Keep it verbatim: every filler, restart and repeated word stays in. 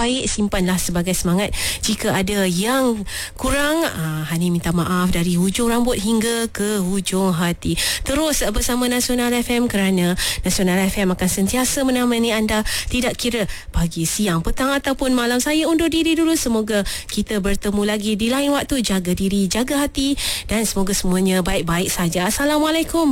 baik simpanlah sebagai semangat. Jika ada yang kurang, uh, Hani minta maaf dari hujung rambut hingga ke hujung hati. Terus bersama Nasional F M kerana Nasional F M akan sentiasa menemani anda, tidak kira pagi, siang, petang ataupun malam. Saya undur diri dulu. Semoga kita bertemu lagi di lain waktu. Jaga diri, jaga hati dan semoga semuanya baik-baik saja. Assalamualaikum.